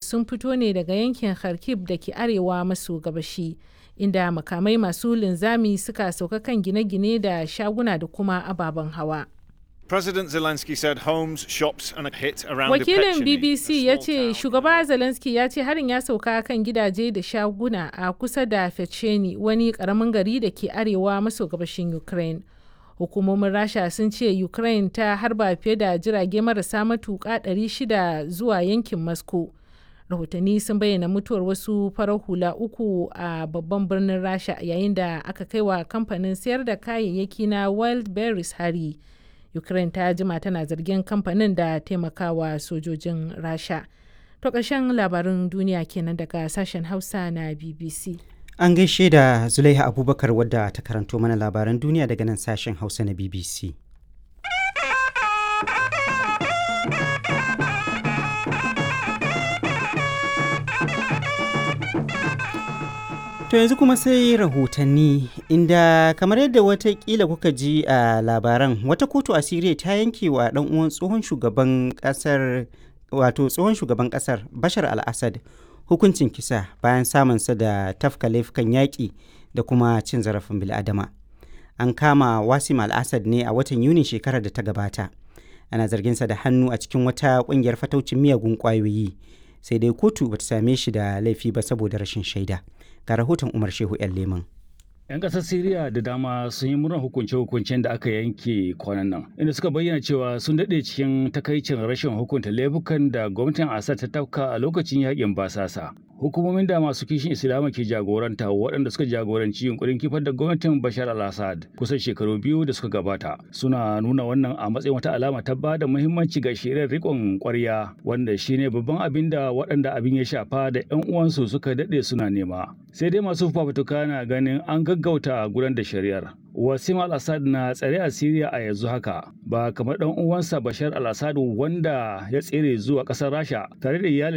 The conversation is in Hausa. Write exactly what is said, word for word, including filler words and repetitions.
sun fito ne daga yankin Kharkiv da ke arewa maso gabashi, inda makamai masu linzami suka sauka kan gine-gine da shaguna da kuma ababen hawa. President Zelensky said homes, shops and a hit around Wakilin B B C ya ce shugaba Zelensky ya ce harin ya sauka kan gidaje da shaguna a kusa da Fecheni, wani karamin gari da ke arewa maso gabashin Ukraine. Hukumomin Rasha sun ce Ukraine ta harba fiye da jirage marasa matuƙa ɗari shida zuwa yankin Moscow. Rahotanni sun bayyana mutuwar wasu farar hula uku a babban birnin Rasha yayin da aka kai wa kamfanin sayar da kayayyaki na Wildberries hari. Ukraine ta jima tana zargin kamfanin da taimakawa sojojin Rasha. To ƙarshen labarin duniya kenan daga sashen Hausa na B B C. An gaishe da Zulaiha Abubakar wadda ta karanto mana labaran duniya daga nan sashen Hausa na B B C. To yanzu kuma sai rahotanni inda kamar yadda watakila kuka ji a labaran wata kotu a Siriya ta yanke wa dan uwan tsohon shugaban kasar wato tsohon shugaban kasar Bashar al-Assad hukuncin kisa bayan samunsa da tafka laifukan yaƙi da kuma cin zarafin bil'adama. An kama Wasim al-Assad ne a watan Yuni shekarar da ta gabata. Ana zarginsa da hannu a cikin wata ƙungiyar fataucin miyagun ƙwayoyi. Sai dai kotu bata same shi da laifi ba saboda rashin shaida. Ga rahoton Umar Shehu ‘yan Leman. 'Yan ƙasar Siriya da dama sun yi murnar hukunce-hukuncen da aka yanke kwanan nan, inda suka bayyana cewa sun daɗe cikin takaicin rashin hukunta laifukan da gwamnatin Assad ta tafka a lokacin yaƙin basasa. Hukumomin da masu kishin Islama ke jagoranta waɗanda suka jagoranci yunkurin kifar da gwamnatin Bashar al-Assad kusan shekaru biyu da suka gabata suna nuna wannan a matsayin wata alama ta ba da muhimmanci ga shirin riƙon ƙwarya wanda shine babban abin da waɗanda abin ya shafa da 'yan uwansu suka daɗe suna nema. Sai dai masu fafutuka na ganin an gaggauta gudanar da shari'ar. Wasim al-Assad na tsare a Siriya a yanzu haka ba kamar ɗan uwansa Bashar al-Assad wanda ya tsere zuwa ƙasar Rasha tare da iyalin